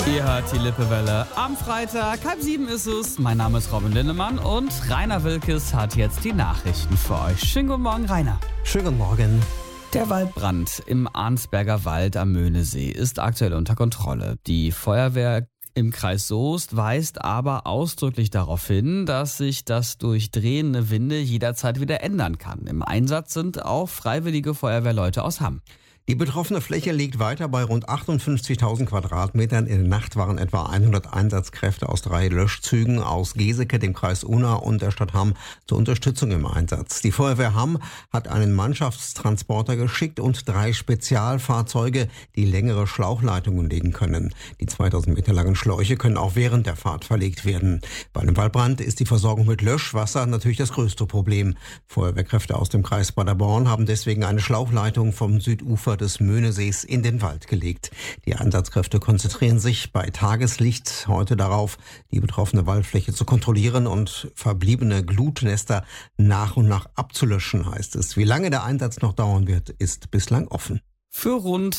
Ihr hört die Lippewelle am Freitag, 6:30 ist es. Mein Name ist Robin Lindemann und Rainer Wilkes hat jetzt die Nachrichten für euch. Schönen guten Morgen, Rainer. Schönen guten Morgen. Der Waldbrand im Arnsberger Wald am Möhnesee ist aktuell unter Kontrolle. Die Feuerwehr im Kreis Soest weist aber ausdrücklich darauf hin, dass sich das durch drehende Winde jederzeit wieder ändern kann. Im Einsatz sind auch freiwillige Feuerwehrleute aus Hamm. Die betroffene Fläche liegt weiter bei rund 58.000 Quadratmetern. In der Nacht waren etwa 100 Einsatzkräfte aus 3 Löschzügen aus Geseke, dem Kreis Unna und der Stadt Hamm zur Unterstützung im Einsatz. Die Feuerwehr Hamm hat einen Mannschaftstransporter geschickt und 3 Spezialfahrzeuge, die längere Schlauchleitungen legen können. Die 2000 Meter langen Schläuche können auch während der Fahrt verlegt werden. Bei einem Waldbrand ist die Versorgung mit Löschwasser natürlich das größte Problem. Feuerwehrkräfte aus dem Kreis Paderborn haben deswegen eine Schlauchleitung vom Südufer des Möhnesees in den Wald gelegt. Die Einsatzkräfte konzentrieren sich bei Tageslicht heute darauf, die betroffene Waldfläche zu kontrollieren und verbliebene Glutnester nach und nach abzulöschen, heißt es. Wie lange der Einsatz noch dauern wird, ist bislang offen. Für rund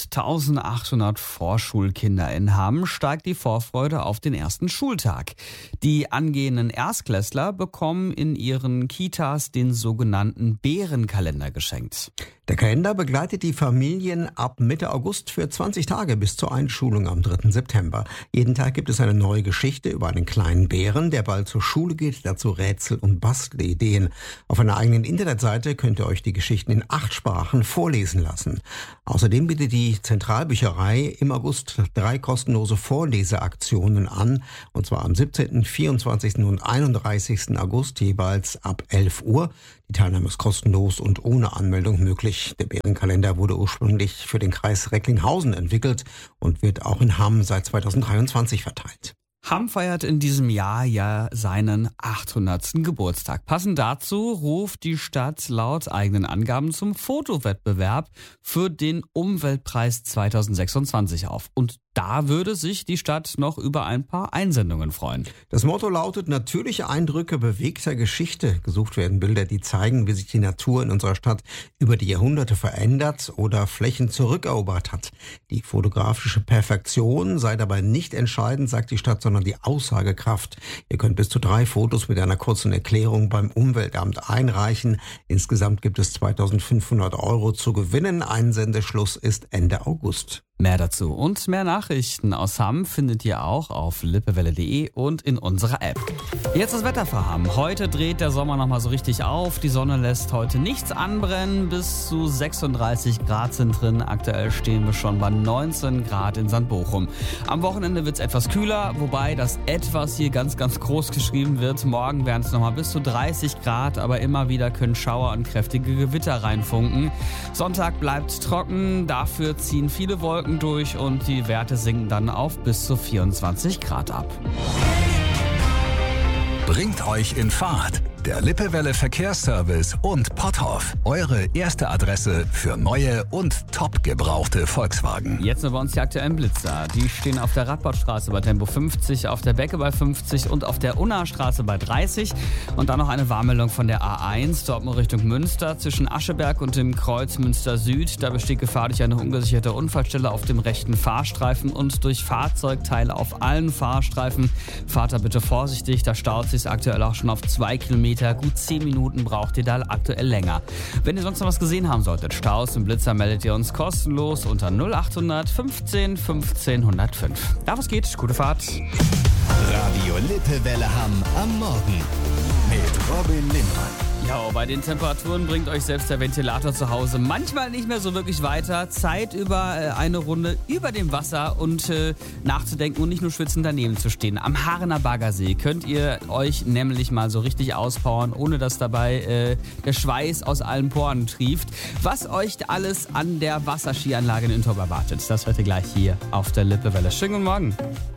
1800 Vorschulkinder in Hamm steigt die Vorfreude auf den ersten Schultag. Die angehenden Erstklässler bekommen in ihren Kitas den sogenannten Bärenkalender geschenkt. Der Kalender begleitet die Familien ab Mitte August für 20 Tage bis zur Einschulung am 3. September. Jeden Tag gibt es eine neue Geschichte über einen kleinen Bären, der bald zur Schule geht, dazu Rätsel und Bastelideen. Auf einer eigenen Internetseite könnt ihr euch die Geschichten in 8 Sprachen vorlesen lassen. Außerdem bietet die Zentralbücherei im August 3 kostenlose Vorleseaktionen an, und zwar am 17., 24. und 31. August jeweils ab 11 Uhr. Die Teilnahme ist kostenlos und ohne Anmeldung möglich. Der Bärenkalender wurde ursprünglich für den Kreis Recklinghausen entwickelt und wird auch in Hamm seit 2023 verteilt. Hamm feiert in diesem Jahr ja seinen 800. Geburtstag. Passend dazu ruft die Stadt laut eigenen Angaben zum Fotowettbewerb für den Umweltpreis 2026 auf. Und da würde sich die Stadt noch über ein paar Einsendungen freuen. Das Motto lautet: natürliche Eindrücke bewegter Geschichte. Gesucht werden Bilder, die zeigen, wie sich die Natur in unserer Stadt über die Jahrhunderte verändert oder Flächen zurückerobert hat. Die fotografische Perfektion sei dabei nicht entscheidend, sagt die Stadt, sondern die Aussagekraft. Ihr könnt bis zu 3 Fotos mit einer kurzen Erklärung beim Umweltamt einreichen. Insgesamt gibt es 2.500 € zu gewinnen. Einsendeschluss ist Ende August. Mehr dazu und mehr Nachrichten aus Hamm findet ihr auch auf lippewelle.de und in unserer App. Jetzt das Wetter für Hamm. Heute dreht der Sommer nochmal so richtig auf. Die Sonne lässt heute nichts anbrennen. Bis zu 36 Grad sind drin. Aktuell stehen wir schon bei 19 Grad in St. Bochum. Am Wochenende wird es etwas kühler, wobei das etwas hier ganz, ganz groß geschrieben wird. Morgen werden es nochmal bis zu 30 Grad, aber immer wieder können Schauer und kräftige Gewitter reinfunken. Sonntag bleibt trocken, dafür ziehen viele Wolken durch und die Werte sinken dann auf bis zu 24 Grad ab. Bringt euch in Fahrt. Der Lippewelle Verkehrsservice und Potthoff. Eure erste Adresse für neue und top gebrauchte Volkswagen. Jetzt sind bei uns die aktuellen Blitzer. Die stehen auf der Radbottstraße bei Tempo 50, auf der Becke bei 50 und auf der Unna-Straße bei 30. Und dann noch eine Warnmeldung von der A1, Dortmund Richtung Münster, zwischen Ascheberg und dem Kreuz Münster Süd. Da besteht Gefahr durch eine ungesicherte Unfallstelle auf dem rechten Fahrstreifen und durch Fahrzeugteile auf allen Fahrstreifen. Fahrt da bitte vorsichtig, da staut sich aktuell auch schon auf 2 Kilometer. Gut 10 Minuten braucht ihr da aktuell länger. Wenn ihr sonst noch was gesehen haben solltet, Staus und Blitzer, meldet ihr uns kostenlos unter 0800 15 15 105. Da was geht, gute Fahrt. Radio Lippewelle Hamm am Morgen mit Robin Lindemann. Ja, bei den Temperaturen bringt euch selbst der Ventilator zu Hause manchmal nicht mehr so wirklich weiter. Zeit über eine Runde über dem Wasser und nachzudenken und nicht nur schwitzend daneben zu stehen. Am Haarener Baggersee könnt ihr euch nämlich mal so richtig auspowern, ohne dass dabei der Schweiß aus allen Poren trieft. Was euch alles an der Wasserskianlage in Intorp erwartet, das hört ihr gleich hier auf der Lippewelle. Schönen guten Morgen.